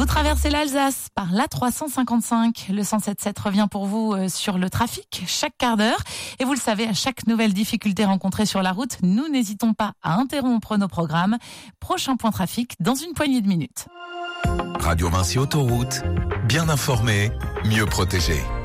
Vous traversez l'Alsace par l'A355. Le 107.7 revient pour vous sur le trafic chaque quart d'heure. Et vous le savez, à chaque nouvelle difficulté rencontrée sur la route, nous n'hésitons pas à interrompre nos programmes. Prochain point trafic dans une poignée de minutes. Radio Vinci Autoroute, bien informé, mieux protégé.